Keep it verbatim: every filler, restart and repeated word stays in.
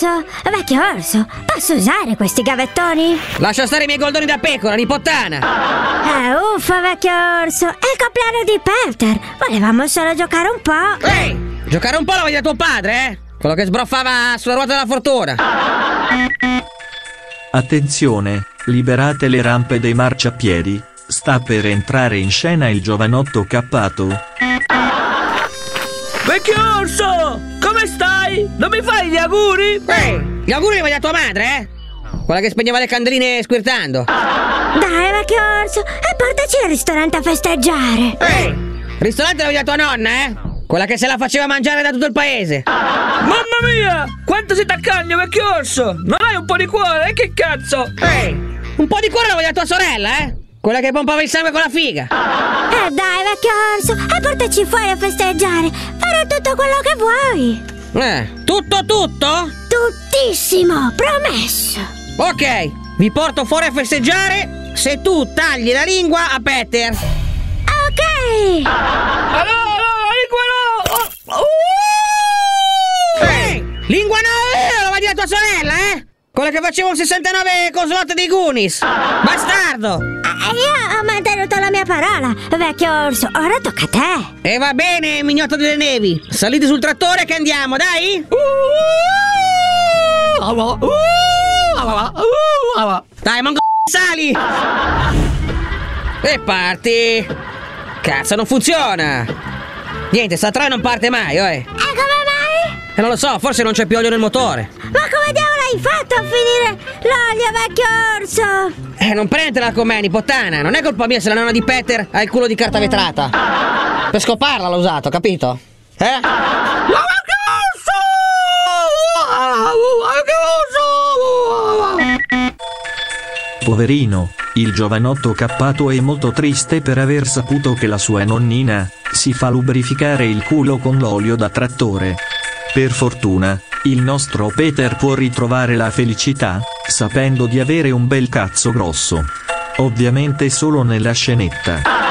orso, vecchio orso, posso usare questi gavettoni? Lascia stare i miei goldoni da pecora, nipottana. Eh, uffa, vecchio orso, è il compleanno di Peter. Volevamo solo giocare un po'. Ehi, giocare un po' lo vedi da tuo padre, eh? Quello che sbroffava sulla ruota della fortuna. Attenzione, liberate le rampe dei marciapiedi. Sta per entrare in scena il giovanotto cappato. Vecchio orso, come stai? Non mi fai gli auguri? Ehi, gli auguri li vedi a tua madre, eh? Quella che spegneva le candeline squirtando. Dai, vecchio orso, e portaci al ristorante a festeggiare. Ehi, ristorante lo vedi a tua nonna, eh? Quella che se la faceva mangiare da tutto il paese. Mamma mia, quanto sei taccagno, vecchio orso. Non hai un po' di cuore, eh? Che cazzo? Ehi, un po' di cuore lo vedi a tua sorella, eh? Quella che pompava il sangue con la figa. Eh dai, vecchio orso, e portaci fuori a festeggiare. Farò tutto quello che vuoi. Eh, tutto tutto? Tuttissimo, promesso. Ok, vi porto fuori a festeggiare se tu tagli la lingua a Peter. Ok. Ah, no, no, lingua no! Oh, uh! Ehi, lingua no, eh, lo vedi a tua sorella, eh? Quella che faceva un sessantanove con slot dei Goonies. Bastardo. Eh, io ho mantenuto la mia parola, vecchio orso, ora tocca a te. E va bene, mignotto delle nevi. Salite sul trattore che andiamo, dai. Dai, manco sali. E parti. Cazzo, non funziona. Niente, sta tre non parte mai, oh, eh. E come mai? E non lo so, forse non c'è più olio nel motore. Ma come diavolo hai fatto a finire l'olio, vecchio orso? Eh, non prendetela con me, nipottana. Non è colpa mia se la nonna di Peter ha il culo di carta vetrata. Per scoparla l'ho usato, capito? Eh? Poverino, il giovanotto cappato è molto triste per aver saputo che la sua nonnina si fa lubrificare il culo con l'olio da trattore. Per fortuna, il nostro Peter può ritrovare la felicità, sapendo di avere un bel cazzo grosso. Ovviamente solo nella scenetta.